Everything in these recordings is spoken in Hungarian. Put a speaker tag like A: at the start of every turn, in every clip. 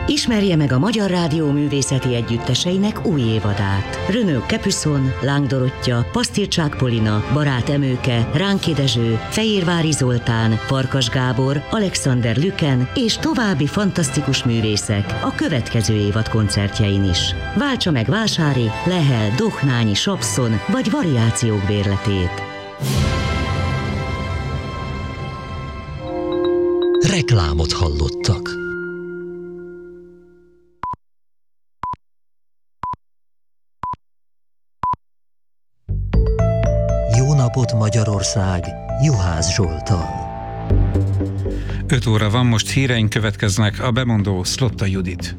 A: Ismerje meg a Magyar Rádió művészeti együtteseinek új évadát. Renaud Capuçon, Láng Dorottya, Pasztircsák Polina, Barát Emőke, Ránki Dezső, Fejérvári Zoltán, Farkas Gábor, Alexander Lüken és további fantasztikus művészek a következő évad koncertjein is. Váltsa meg Vásári, Lehel, Dohnányi, Sapszon vagy variációk bérletét.
B: Reklámot hallottak. Jó napot Magyarország, Juhász Zsolttal.
C: 5 óra van, most híreink következnek, a bemondó Szlotta Judit.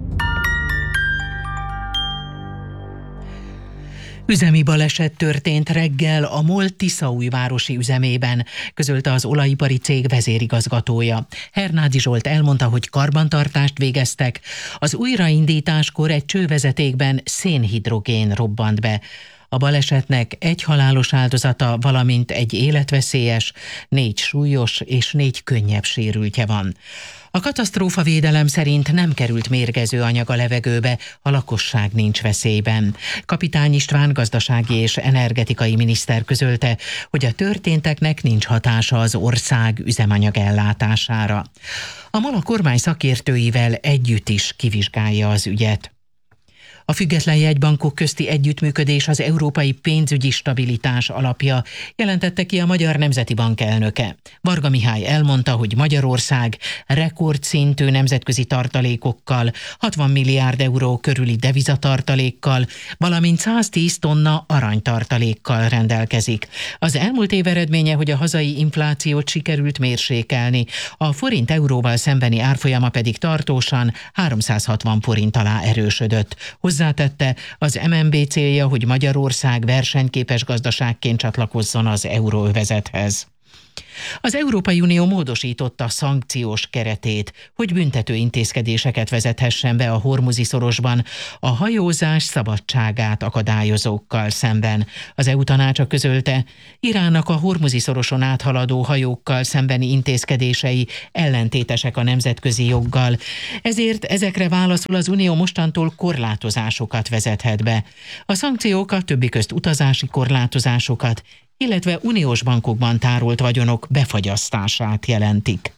D: Üzemi baleset történt reggel a MOL Tiszaújvárosi üzemében, közölte az olajipari cég vezérigazgatója. Hernádi Zsolt elmondta, hogy karbantartást végeztek. Az újraindításkor egy csővezetékben szénhidrogén robbant be. A balesetnek 1 halálos áldozata, valamint 1 életveszélyes, 4 súlyos és 4 könnyebb sérültje van. A katasztrófavédelem szerint nem került mérgező anyag a levegőbe, a lakosság nincs veszélyben. Kapitány István gazdasági és energetikai miniszter közölte, hogy a történteknek nincs hatása az ország üzemanyag ellátására. A MOL a kormány szakértőivel együtt is kivizsgálja az ügyet. A független jegybankok közti együttműködés az európai pénzügyi stabilitás alapja, jelentette ki a Magyar Nemzeti Bank elnöke. Varga Mihály elmondta, hogy Magyarország rekordszintű nemzetközi tartalékokkal, 60 milliárd euró körüli devizatartalékkal, valamint 110 tonna aranytartalékkal rendelkezik. Az elmúlt év eredménye, hogy a hazai inflációt sikerült mérsékelni, a forint euróval szembeni árfolyama pedig tartósan 360 forint alá erősödött. Hozzátette, az MNB célja, hogy Magyarország versenyképes gazdaságként csatlakozzon az euróövezethez. Az Európai Unió módosította szankciós keretét, hogy büntető intézkedéseket vezethessen be a Hormuzi-szorosban a hajózás szabadságát akadályozókkal szemben. Az EU tanácsa közölte, Iránnak a Hormuzi-szoroson áthaladó hajókkal szembeni intézkedései ellentétesek a nemzetközi joggal, ezért ezekre válaszul az Unió mostantól korlátozásokat vezethet be. A szankciók többek közt utazási korlátozásokat, illetve uniós bankokban tárolt vagyonok befagyasztását jelentik.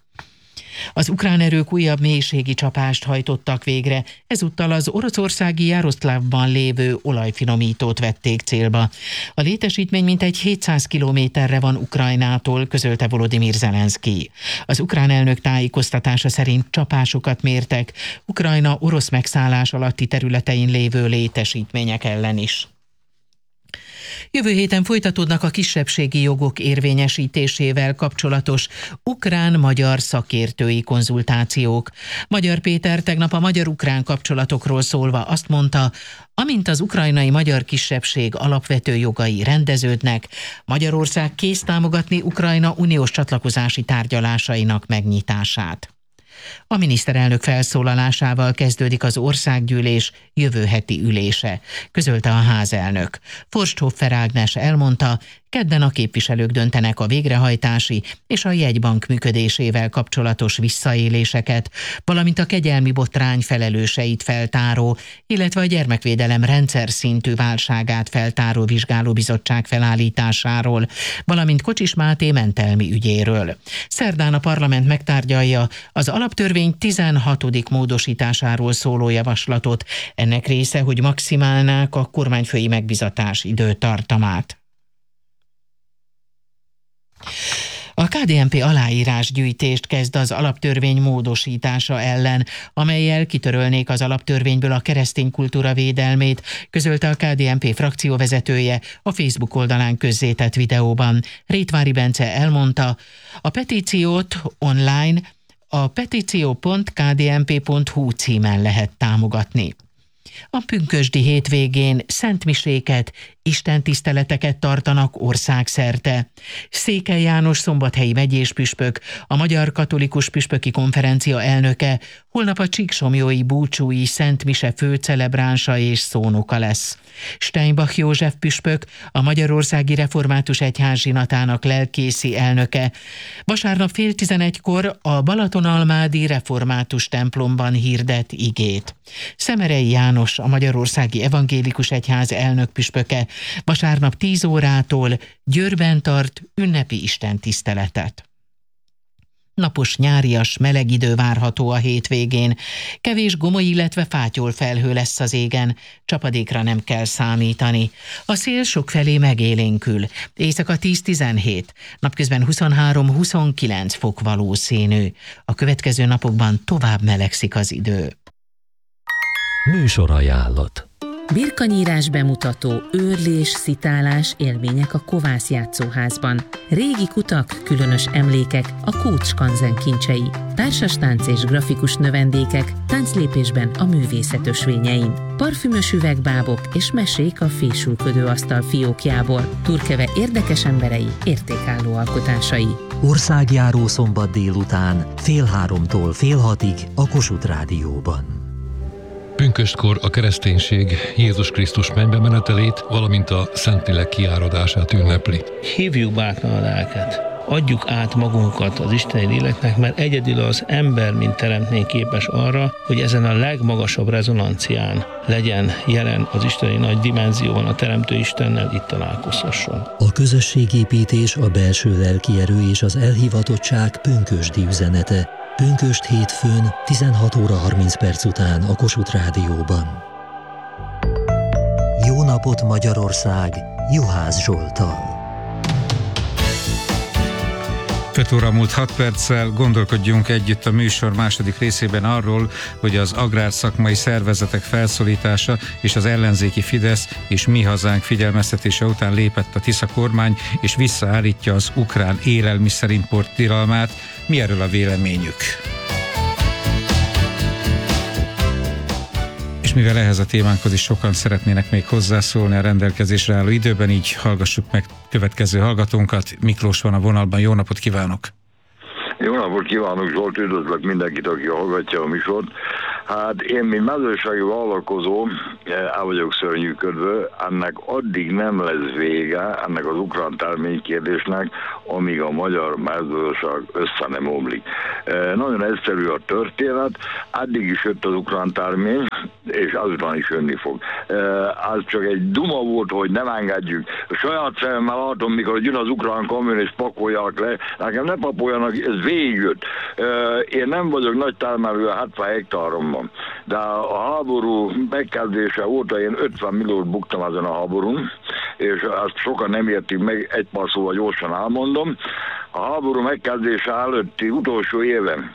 D: Az ukrán erők újabb mélységi csapást hajtottak végre, ezúttal az oroszországi Jaroszlavban lévő olajfinomítót vették célba. A létesítmény mintegy 700 kilométerre van Ukrajnától, közölte Volodymyr Zelenszkij. Az ukrán elnök tájékoztatása szerint csapásokat mértek Ukrajna orosz megszállás alatti területein lévő létesítmények ellen is. Jövő héten folytatódnak a kisebbségi jogok érvényesítésével kapcsolatos ukrán-magyar szakértői konzultációk. Magyar Péter tegnap a magyar-ukrán kapcsolatokról szólva azt mondta, amint az ukrajnai magyar kisebbség alapvető jogai rendeződnek, Magyarország kész támogatni Ukrajna uniós csatlakozási tárgyalásainak megnyitását. A miniszterelnök felszólalásával kezdődik az országgyűlés jövő heti ülése, közölte a házelnök. Forsthoffer Ágnes elmondta, kedden a képviselők döntenek a végrehajtási és a jegybank működésével kapcsolatos visszaéléseket, valamint a kegyelmi botrány felelőseit feltáró, illetve a gyermekvédelem rendszer szintű válságát feltáró vizsgálóbizottság felállításáról, valamint Kocsis Máté mentelmi ügyéről. Szerdán a parlament megtárgyalja az alaptörvény 16. módosításáról szóló javaslatot. Ennek része, hogy maximálnák a kormányfői megbizatás időtartamát. A KDNP aláírásgyűjtést kezd az alaptörvény módosítása ellen, amellyel kitörölnék az alaptörvényből a keresztény kultúra védelmét, közölte a KDNP frakcióvezetője a Facebook oldalán közzétett videóban. Rétvári Bence elmondta, a petíciót online a petíció.kdnp.hu címen lehet támogatni. A pünkösdi hétvégén szentmiséket istentiszteleteket tartanak országszerte. Székely János szombathelyi megyéspüspök, a Magyar Katolikus Püspöki Konferencia elnöke holnap a csíksomlyói búcsúi Szent Mise főcelebránsa és szónoka lesz. Steinbach József püspök, a Magyarországi Református Egyház zsinatának lelkészi elnöke vasárnap 10:30-kor a Balatonalmádi Református templomban hirdet igét. Szemerei János, a Magyarországi Evangélikus Egyház elnökpüspöke vasárnap 10 órától Győrben tart ünnepi istentiszteletet. Napos, nyárias, meleg idő várható a hétvégén. Kevés gomoly, illetve fátyol felhő lesz az égen. Csapadékra nem kell számítani. A szél sokfelé megélénkül. Éjszaka 10-17, napközben 23-29 fok valószínű. A következő napokban tovább melegszik az idő.
B: Műsorajánlat.
E: Birkanyírás bemutató, őrlés, szitálás, élmények a Kovász játszóházban. Régi kutak, különös emlékek, a Kócskanzen kincsei. Társastánc és grafikus növendékek, tánclépésben a művészet ösvényein. Parfümös üvegbábok és mesék a fésülködő asztal fiókjából. Turkeve érdekes emberei, értékálló alkotásai.
B: Országjáró szombat délután 14:30-tól 17:30 a Kossuth Rádióban.
F: Pünköstkor a kereszténység Jézus Krisztus mennybe menetelét, valamint a Szentlélek kiáradását ünnepli.
G: Hívjuk bátran a lelket, adjuk át magunkat az isteni léleknek, mert egyedül az ember, mint teremtmény képes arra, hogy ezen a legmagasabb rezonancián legyen jelen az isteni nagy dimenzióban a Teremtő Istennel, itt találkozhasson.
B: A közösségépítés, a belső lelkierő és az elhivatottság pünkösdi üzenete. Pünkösd hétfőn 16:30 után a Kossuth Rádióban. Jó napot Magyarország, Juhász Zsolttal.
C: 5 óra múlt 6 perccel, gondolkodjunk együtt a műsor második részében arról, hogy az agrárszakmai szervezetek felszólítása és az ellenzéki Fidesz és Mi Hazánk figyelmeztetése után lépett a Tisza kormány, és visszaállítja az ukrán élelmiszerimport tilalmát. Mi erről a véleményük? És mivel ehhez a témánkhoz is sokan szeretnének még hozzászólni a rendelkezésre álló időben, így hallgassuk meg következő hallgatónkat. Miklós van a vonalban, jó napot kívánok!
H: Jó napot kívánok, Zsolt, üdvözlök mindenkit, aki hallgatja a műsort. Hát én, mint mezőgazdasági vállalkozó, el vagyok szörnyűködve, ennek addig nem lesz vége, ennek az ukrán terménykérdésnek, amíg a magyar mezőgazdaság össze nem omlik. Nagyon egyszerű a történet, addig is jött az ukrán termény, és azután is jönni fog. Az csak egy duma volt, hogy nem engedjük. Saját szememmel látom, mikor jön az ukrán kamion és pakolják le, nekem ne pakoljanak, ez végigjött. Én nem vagyok nagy termelő, 70 hektárom van, de a háború megkezdése óta én 50 milliót buktam ezen a háborún, és ezt sokan nem értik meg, egy pár szóval gyorsan elmondom. A háború megkezdése előtti utolsó éven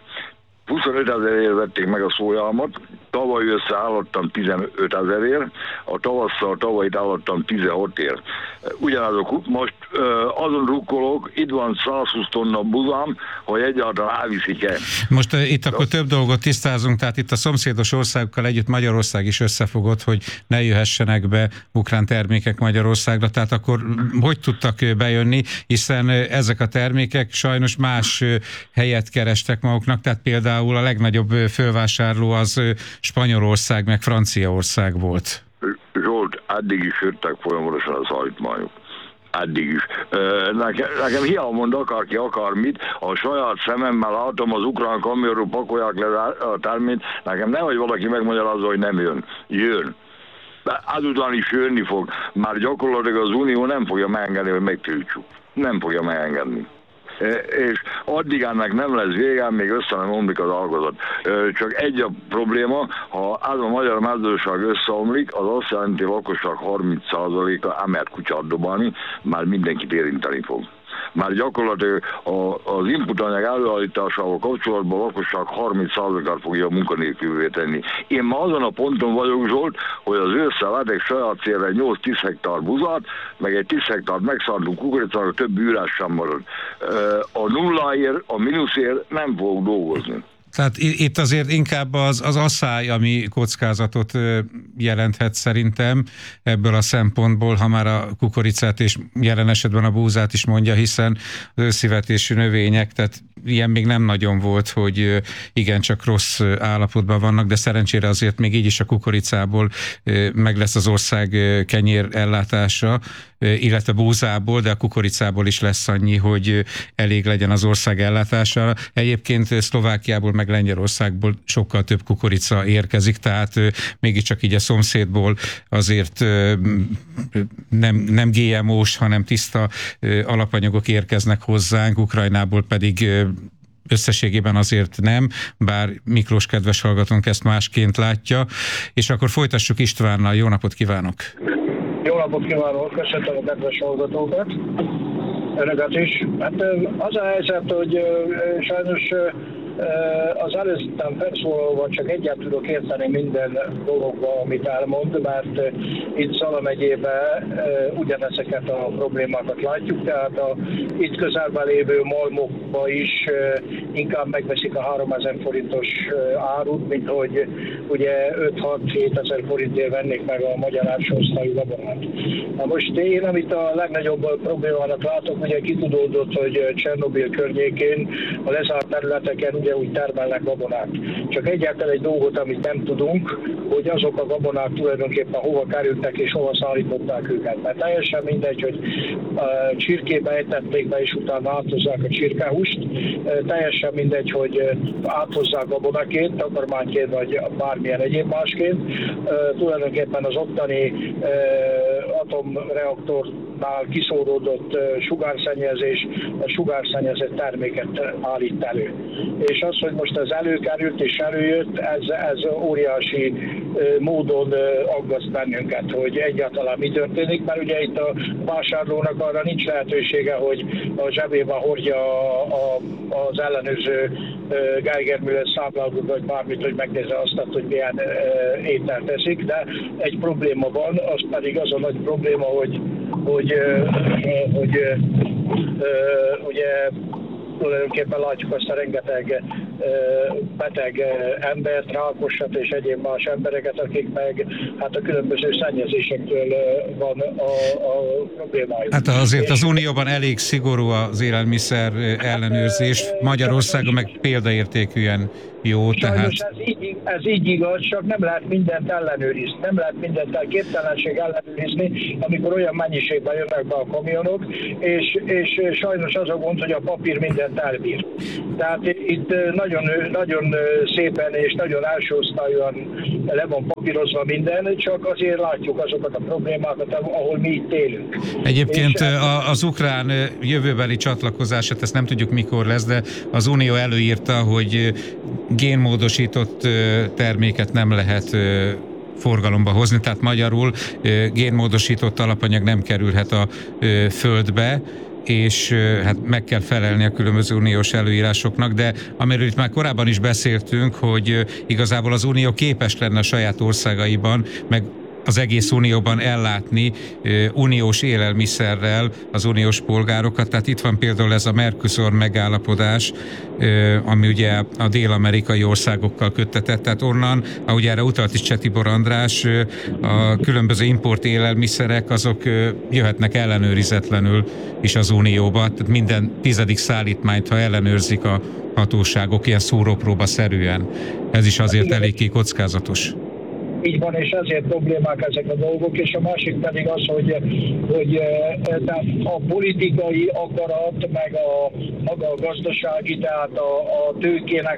H: 25 000-ért vették meg a szójalmat, tavaly összeállottam 15 000-ért, a tavasszal tavalyit állottam 16-ért. Ugyanazok, most azon rukkolok, itt van 120 tonna buzám, hogy egyáltalán elviszik-e.
C: Most itt akkor több dolgot tisztázunk, tehát itt a szomszédos országokkal együtt Magyarország is összefogott, hogy ne jöhessenek be ukrán termékek Magyarországra, tehát akkor hogy tudtak bejönni, hiszen ezek a termékek sajnos más helyet kerestek maguknak, tehát például a legnagyobb fölvásárló az Spanyolország meg Franciaország volt.
H: Zsolt, addig is jöttek folyamatosan a szállítmányok. Addig is. Nekem hiába mond akárki akármit, a saját szememmel látom, az ukrán kamionról pakolják le a terményt, nekem nehogy valaki megmagyarázza, hogy nem jön. Jön. De azután is jönni fog. Már gyakorlatilag az Unió nem fogja megengedni, hogy megtiltsuk. Nem fogja megengedni. És addig ennek nem lesz vége, még össze nem omlik az ágazat. Csak egy a probléma, ha ez a magyar mezőgazdaság összeomlik, az azt jelenti, hogy a lakosság 30%-a emelt kutyát dobálni, már mindenkit érinteni fog. Már gyakorlatilag az inputanyag előállításával kapcsolatban a lakosság 30%-át fogja munkanélkülvé tenni. Én ma azon a ponton vagyok, Zsolt, hogy az ősszel vetek saját célra 8-10 hektár buzát, meg egy 10 hektár megszántunk kukoricára, több ürás sem marad. A nulláért, a mínuszért nem fogok dolgozni.
C: Tehát itt azért inkább az asszály, ami kockázatot jelenthet szerintem ebből a szempontból, ha már a kukoricát és jelen esetben a búzát is mondja, hiszen az őszivetésű növények, tehát ilyen még nem nagyon volt, hogy igencsak rossz állapotban vannak, de szerencsére azért még így is a kukoricából meg lesz az ország kenyér ellátása, illetve búzából, de a kukoricából is lesz annyi, hogy elég legyen az ország ellátására. Egyébként Szlovákiából meg Lengyelországból sokkal több kukorica érkezik, tehát mégiscsak így a szomszédból azért nem GMO-s, hanem tiszta alapanyagok érkeznek hozzánk, Ukrajnából pedig összességében azért nem, bár Miklós kedves hallgatónk ezt másként látja. És akkor folytassuk Istvánnal. Jó napot kívánok!
I: Jó napot kívánok! Köszöntöm a kedves hallgatókat! Önöket is. Hát az a helyzet, hogy sajnos az előttem felszólalva csak egyet tudok érteni minden dologba, amit elmond, mert itt Zala megyében ugyanezeket a problémákat látjuk, tehát itt közelben lévő malmokba is inkább megveszik a 3000 forintos árut, mint hogy ugye 5-6-7 ezer forintért vennék meg a magyar első osztályú gabonát. Na most én, amit a legnagyobb problémának látok, ugye kitudódott, hogy Csernobil környékén a lezárt területeken ugye úgy termelnek gabonát. Csak egyáltalán egy dolgot, amit nem tudunk, hogy azok a gabonák tulajdonképpen hova kerültek és hova szállították őket. Mert teljesen mindegy, hogy csirkébe ejtették be és utána áthozzák a csirkehúst. Teljesen mindegy, hogy áthozzák gabonaként, takarmányként vagy bármilyen egyéb másként. Tulajdonképpen az ottani atomreaktornál kiszóródott sugárszennyezés, a sugárszennyezett terméket állít elő. És az, hogy most ez előkerült és előjött, ez óriási módon aggaszt bennünket, hogy egyáltalán mi történik, mert ugye itt a vásárlónak arra nincs lehetősége, hogy a zsebében hordja az ellenőrző Geiger-Müller számlálót, vagy bármit, hogy megnézze azt, hogy milyen ételt teszik, de egy probléma van, az pedig az a nagy probléma, hogy ugye tulajdonképpen látjuk azt a rengeteg beteg embert, rákosat és egyéb más embereket, akik meg hát a különböző szennyezésektől van a problémájuk.
C: Hát azért az Unióban elég szigorú az élelmiszer ellenőrzés, Magyarországon meg példaértékűen jó.
I: Sajnos ez így igaz, csak nem lehet mindent ellenőrizni. Nem lehet mindent képtelenség ellenőrizni, amikor olyan mennyiségben jönnek be a kamionok, és sajnos az a gond, hogy a papír mindent elbír. Tehát itt nagyon szépen és nagyon első osztályúan le van papírozva minden, csak azért látjuk azokat a problémákat, ahol mi itt élünk.
C: Egyébként az ukrán jövőbeli csatlakozását, ezt nem tudjuk mikor lesz, de az Unió előírta, hogy génmódosított terméket nem lehet forgalomba hozni, tehát magyarul génmódosított alapanyag nem kerülhet a földbe, és hát meg kell felelni a különböző uniós előírásoknak, de amiről itt már korábban is beszéltünk, hogy igazából az Unió képes lenne a saját országaiban, meg az egész Unióban ellátni uniós élelmiszerrel az uniós polgárokat. Tehát itt van például ez a Mercosur megállapodás, ami ugye a dél-amerikai országokkal köttetett. Tehát onnan, ahogy erre utalt is Csetibor András, a különböző import élelmiszerek azok jöhetnek ellenőrizetlenül is az Unióba. Tehát minden 10. szállítmányt, ha ellenőrzik a hatóságok, ilyen szúrópróba-szerűen. Ez is azért eléggé kockázatos.
I: Így van, és ezért problémák ezek a dolgok, és a másik pedig az, hogy tehát a politikai akarat, meg maga a gazdasági, tehát a tőkének,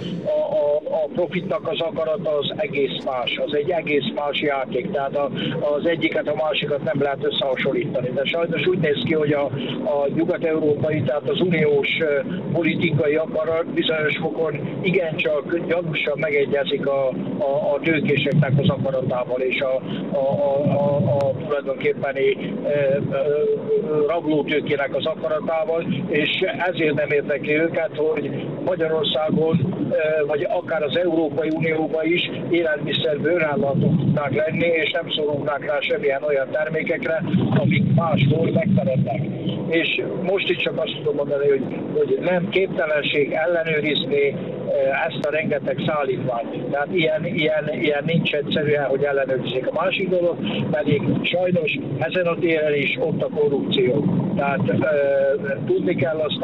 I: a profitnak az akarata az egész más, az egy egész más játék, tehát az egyiket, a másikat nem lehet összehasonlítani. De sajnos úgy néz ki, hogy a nyugat-európai, tehát az uniós politikai akarat bizonyos fokon igencsak gyanúsan megegyezik a tőkéseknek az akaratával és a tulajdonképpeni rablótőkének az akaratával, és ezért nem érdekli őket, hogy Magyarországon, vagy akár az Európai Unióban is élelmiszerből önállatok tudnák lenni, és nem szorulnák rá semmilyen olyan termékekre, amik máshol megterednek. És most is csak azt tudom mondani, hogy nem képtelenség ellenőrizni ezt a rengeteg szállítmányt. Tehát ilyen nincs egyszerűen, hogy ellenőrizzék. A másik dolog pedig sajnos ezen a téren is ott a korrupció. Tehát tudni kell azt,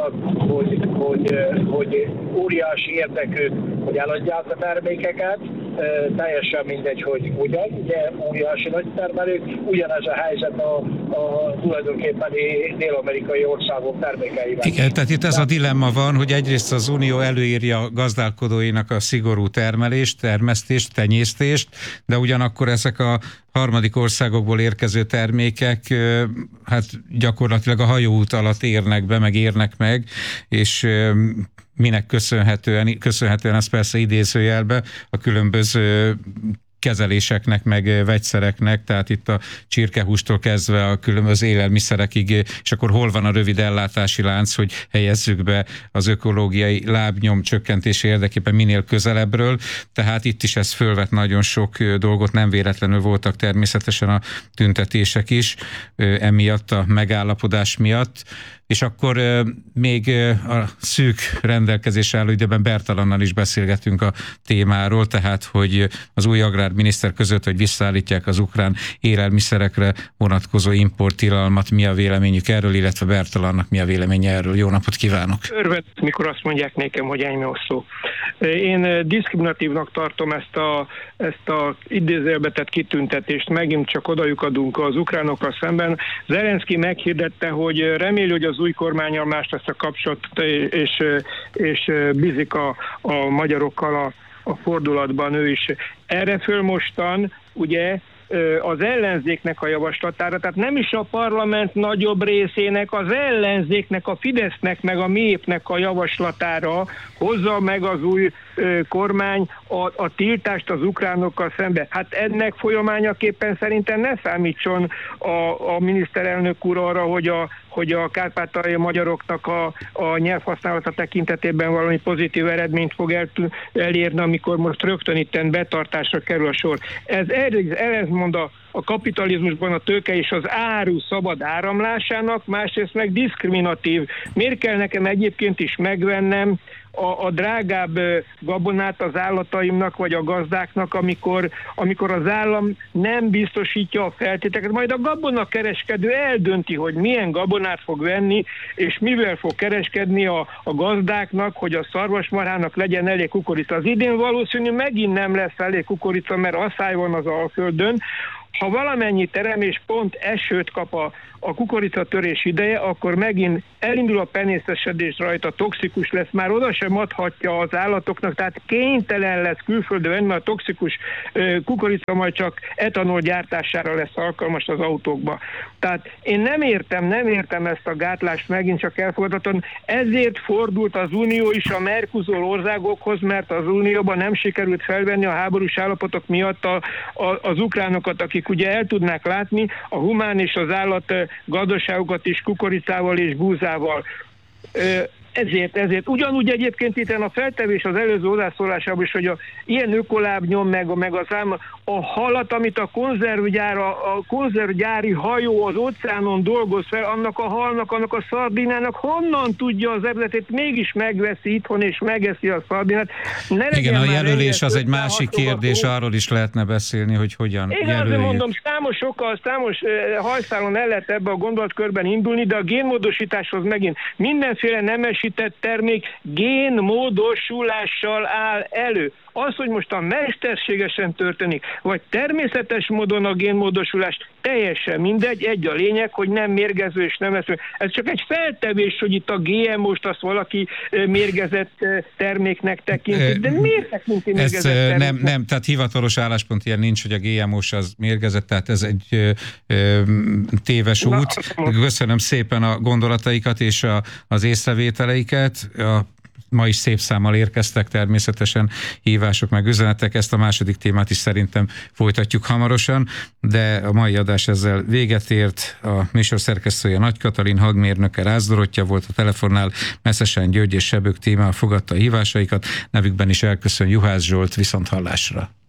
I: hogy óriási érdekük, hogy eladják a termékeket, teljesen mindegy, hogy ugyan, de óriási nagy termelők, ugyanez a helyzet a tulajdonképpen dél-amerikai országok termékeivel.
C: Igen, tehát itt ez a dilemma van, hogy egyrészt az Unió előírja a gazdálkodóinak a szigorú termelést, termesztést, tenyésztést, de ugyanakkor ezek a harmadik országokból érkező termékek hát gyakorlatilag a hajóút alatt érnek be, meg érnek meg, és minek köszönhetően ez persze idézőjelbe a különböző kezeléseknek, meg vegyszereknek, tehát itt a csirkehústól kezdve a különböző élelmiszerekig, és akkor hol van a rövid ellátási lánc, hogy helyezzük be az ökológiai lábnyom csökkentése érdekében minél közelebbről, tehát itt is ez fölvet nagyon sok dolgot, nem véletlenül voltak természetesen a tüntetések is, emiatt a megállapodás miatt. És akkor még a szűk rendelkezésre álló időben Bertalannal is beszélgetünk a témáról, tehát hogy az új agrárminiszter között, hogy visszaállítják az ukrán élelmiszerekre vonatkozó importtilalmat, mi a véleményük erről, illetve Bertalannak mi a véleménye erről. Jó napot kívánok!
J: Örvend, mikor azt mondják nekem, hogy ennyi szó. Én diszkriminatívnak tartom ezt a idézőjelbe kitüntetést, megint csak odajukadunk az ukránokkal szemben. Zelenszky meghirdette, hogy reméli, hogy az új kormánnyal más lesz a kapcsolat, és bízik a magyarokkal a fordulatban ő is. Erre föl mostan, ugye, az ellenzéknek a javaslatára, tehát nem is a parlament nagyobb részének, az ellenzéknek, a Fidesznek, meg a MÉP-nek a javaslatára hozza meg az új kormány a tiltást az ukránokkal szemben. Hát ennek folyamányaképpen szerintem ne számítson a miniszterelnök úr arra, hogy a kárpátaljai magyaroknak a nyelvhasználata tekintetében valami pozitív eredményt fog elérni, amikor most rögtön itten betartásra kerül a sor. Ez mond a kapitalizmusban a tőke és az áru szabad áramlásának, másrészt meg diszkriminatív. Miért kell nekem egyébként is megvennem a drágább gabonát az állataimnak, vagy a gazdáknak, amikor az állam nem biztosítja a feltételeket. Majd a gabonakereskedő eldönti, hogy milyen gabonát fog venni, és mivel fog kereskedni a gazdáknak, hogy a szarvasmarhának legyen elég kukorica. Az idén valószínű megint nem lesz elég kukorica, mert asszály van az Alföldön. Ha valamennyi teremés pont esőt kap a kukoricatörés ideje, akkor megint elindul a penészesedés rajta, toxikus lesz, már oda sem adhatja az állatoknak, tehát kénytelen lesz külföldön venni, mert a toxikus kukorica majd csak etanol gyártására lesz alkalmas az autókba. Tehát én nem értem ezt a gátlást, megint csak elfogadhatóan. Ezért fordult az Unió is a Mercosur országokhoz, mert az Unióban nem sikerült felvenni a háborús állapotok miatt az ukránokat, akik ugye el tudnák látni a humán és az állat gazdaságokat is kukoricával és búzával. Ezért. Ugyanúgy egyébként itt a feltevés az előző hozzászólásában is, hogy ilyen ökolábnyom meg az a halat, amit a konzervgyári hajó az óceánon dolgoz fel, annak a halnak, annak a szardinának honnan tudja az eredetét, mégis megveszi itthon és megeszi a szardinát.
C: Igen, a jelölés az egy másik kérdés, arról is lehetne beszélni, hogy hogyan jelöljük.
J: Azért mondom, számos hajszálon el lehet ebbe a gondolatkörben indulni, de a génmódosításhoz megint mindenféle nemesített termék génmódosulással áll elő. Az, hogy most a mesterségesen történik, vagy természetes módon a génmódosulás, teljesen mindegy, egy a lényeg, hogy nem mérgező és nem esző. Ez csak egy feltevés, hogy itt a GMO-st azt valaki mérgezett terméknek tekinti. De miért tekinti mérgezett terméknek?
C: Nem, tehát hivatalos álláspont ilyen nincs, hogy a GMO-s az mérgezett, tehát ez egy téves út. Köszönöm szépen a gondolataikat és az észrevételeiket. Ma is szép számmal érkeztek természetesen hívások meg üzenetek, ezt a második témát is szerintem folytatjuk hamarosan, de a mai adás ezzel véget ért. A műsor szerkesztője Nagy Katalin, hangmérnöke Rácz Dorottya volt, a telefonnál Meszesen György és Sebők témával fogadta a hívásaikat, nevükben is elköszön Juhász Zsolt, viszonthallásra.